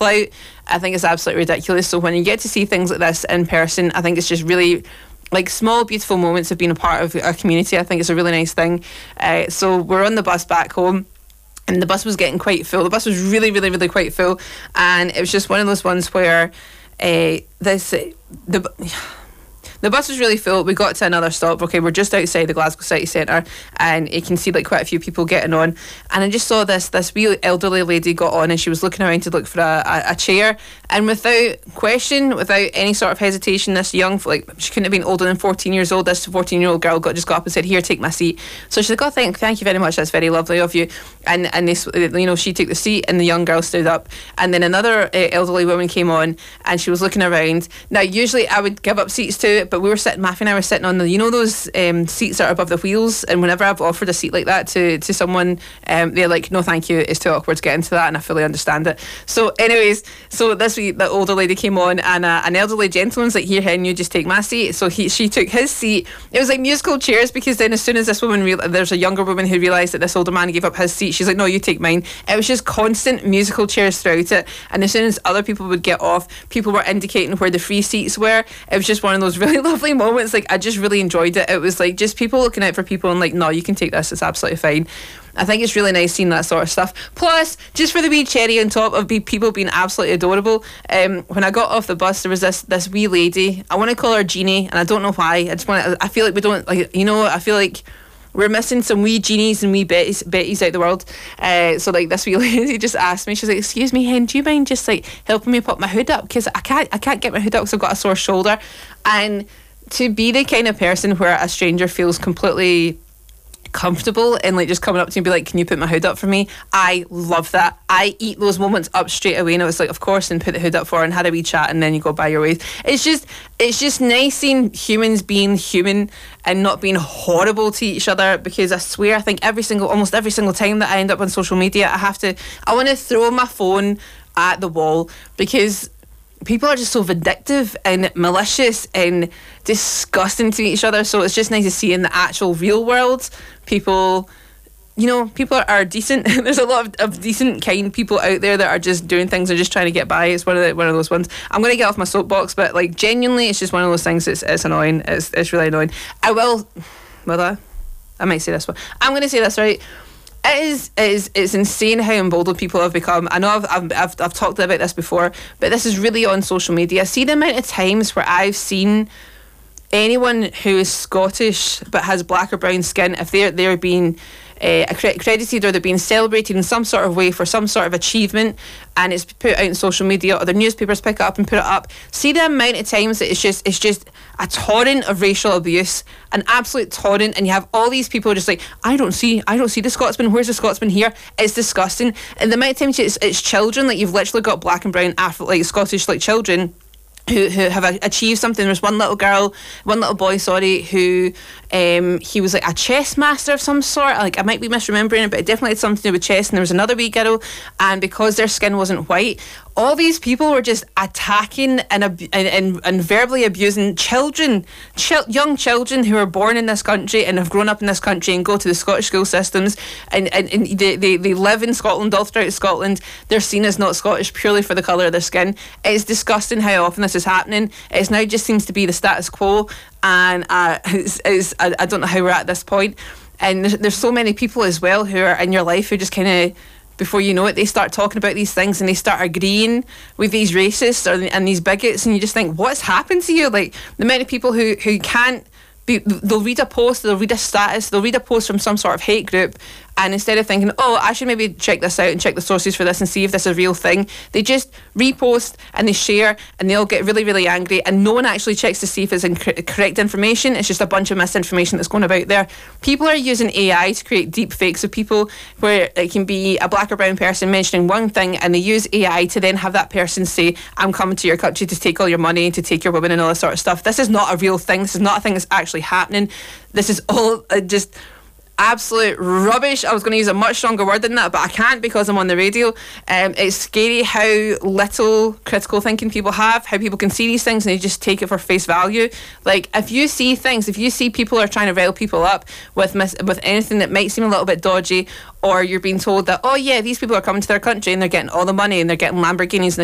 clout. I think it's absolutely ridiculous. So when you get to see things like this in person, I think it's just really like small beautiful moments of being a part of a community. I think it's a really nice thing. So we're on the bus back home, and the bus was getting quite full. The bus was really, really, really quite full, and it was just one of those ones where the bus was really full. We got to another stop. Okay, we're just outside the Glasgow City Centre, and you can see like quite a few people getting on. And I just saw this wee elderly lady got on, and she was looking around to look for a chair. And without question, without any sort of hesitation, this young, like, she couldn't have been older than 14 years old. This 14-year-old girl just got up and said, "Here, take my seat." So she's like, "Oh, thank you very much. That's very lovely of you." And this, she took the seat, and the young girl stood up. And then another elderly woman came on, and she was looking around. Now, usually I would give up seats to, but we were sitting, Matthew and I were sitting on the, those seats that are above the wheels, and whenever I've offered a seat like that to someone, they're like, "No, thank you, it's too awkward to get into that," and I fully understand it. So anyways, this week the older lady came on, and an elderly gentleman's like, "Here, Hen, you just take my seat." So she took his seat. It was like musical chairs, because then as soon as this woman there's a younger woman who realised that this older man gave up his seat, she's like, "No, you take mine." It was just constant musical chairs throughout it, and as soon as other people would get off, people were indicating where the free seats were. It was just one of those really lovely moments. Like, I just really enjoyed it. It was like just people looking out for people and like, "No, you can take this, it's absolutely fine." I think it's really nice seeing that sort of stuff. Plus, just for the wee cherry on top of people being absolutely adorable, when I got off the bus, there was this wee lady. I want to call her Jeannie, and I don't know why. I feel like we don't, like, I feel like we're missing some wee Jeannies and wee Bettys out the world. So like this wee lady just asked me, she's like, "Excuse me, Hen, do you mind just like helping me put my hood up? Because I can't get my hood up because I've got a sore shoulder." And to be the kind of person where a stranger feels completely comfortable and like just coming up to me and be like, "Can you put my hood up for me?" I love that. I eat those moments up straight away, and I was like, of course, and put the hood up for her and had a wee chat, and then you go by your ways. It's just nice seeing humans being human and not being horrible to each other, because I swear I think almost every single time that I end up on social media, I want to throw my phone at the wall, because people are just so vindictive and malicious and disgusting to each other. So it's just nice to see in the actual real world, people are decent. There's a lot of decent, kind people out there that are just doing things and just trying to get by. It's one of those ones. I'm going to get off my soapbox, but like genuinely, it's just one of those things. It's annoying. It's really annoying. I might say this one. I'm going to say this, right? It's insane how emboldened people have become. I know I've talked about this before, but this is really on social media. See the amount of times where I've seen anyone who is Scottish but has black or brown skin, if they're being accredited or they're being celebrated in some sort of way for some sort of achievement, and it's put out in social media, or the newspapers pick it up and put it up. See the amount of times that it's just a torrent of racial abuse, an absolute torrent, and you have all these people just like, I don't see the Scotsman. Where's the Scotsman here? It's disgusting. And the amount of times it's children, like you've literally got black and brown Scottish like children who have achieved something. There's one little boy, who he was like a chess master of some sort. Like, I might be misremembering it, but it definitely had something to do with chess. And there was another wee girl, and because their skin wasn't white, all these people were just attacking and verbally abusing children, young children who are born in this country and have grown up in this country and go to the Scottish school systems, and they live in Scotland, all throughout Scotland. They're seen as not Scottish purely for the colour of their skin. It's disgusting how often this is happening. It now just seems to be the status quo, and I don't know how we're at this point. And there's so many people as well who are in your life who just kind of, before you know it, they start talking about these things and they start agreeing with these racists and these bigots, and you just think, what's happened to you? Like, the amount of people who can't they'll read a post, they'll read a status, they'll read a post from some sort of hate group, and instead of thinking, oh, I should maybe check this out and check the sources for this and see if this is a real thing, they just repost and they share, and they all get really, really angry, and no one actually checks to see if it's correct information. It's just a bunch of misinformation that's going about there. People are using AI to create deep fakes of people, where it can be a black or brown person mentioning one thing, and they use AI to then have that person say, I'm coming to your country to take all your money, to take your women, and all this sort of stuff. This is not a real thing. This is not a thing that's actually happening. This is all just absolute rubbish. I was going to use a much stronger word than that, but I can't because I'm on the radio. It's scary how little critical thinking people have, how people can see these things and they just take it for face value. Like, if you see people are trying to rile people up with anything that might seem a little bit dodgy, or you're being told that, oh yeah, these people are coming to their country and they're getting all the money and they're getting Lamborghinis and